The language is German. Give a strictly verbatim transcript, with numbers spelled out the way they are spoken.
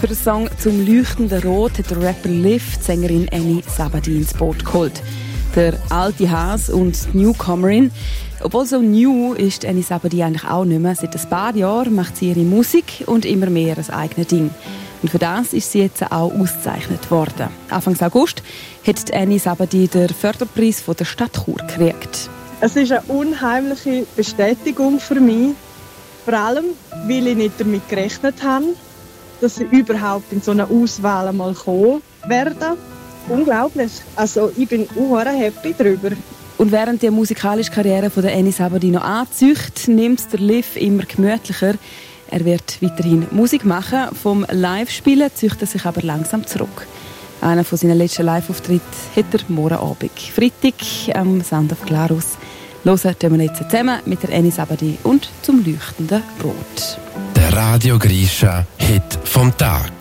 Für den Song «Zum leuchtenden Rot» hat der Rapper Liv die Sängerin Annie Sabadi ins Boot geholt. Der alte Has und die Newcomerin. Obwohl so new ist Annie Sabadi eigentlich auch nicht mehr. Seit ein paar Jahren macht sie ihre Musik und immer mehr ein eigenes Ding. Und für das ist sie jetzt auch ausgezeichnet worden. Anfang August hat Annie Sabadi den Förderpreis von der Stadt Chur gekriegt. Es ist eine unheimliche Bestätigung für mich. Vor allem, weil ich nicht damit gerechnet habe, dass ich überhaupt in so eine Auswahl einmal kommen werde. Unglaublich. Also ich bin sehr happy darüber. Und während die musikalische Karriere von der Annie Sabadi noch anzieht, nimmt der Liv immer gemütlicher. Er wird weiterhin Musik machen. Vom Live-Spielen zieht er sich aber langsam zurück. Einer von seinen letzten Live-Auftritten hat er morgen Abend. Freitag am Sand auf Glarus. Hören wir jetzt zusammen mit der Annie Sabadi und «Zum leuchtenden Rot». Der Radio Grisha Hit vom Tag.